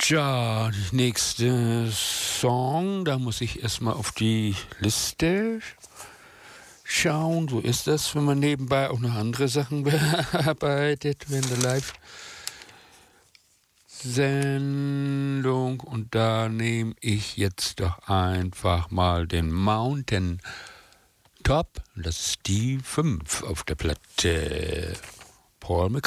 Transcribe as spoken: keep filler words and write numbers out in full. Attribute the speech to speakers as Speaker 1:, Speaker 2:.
Speaker 1: Tja, die nächste Song, da muss ich erstmal auf die Liste schauen. So ist das, wenn man nebenbei auch noch andere Sachen bearbeitet, während der Live-Sendung. Und da nehme ich jetzt doch einfach mal den Mountain Top. Das ist die fünf auf der Platte. Paul McCartney.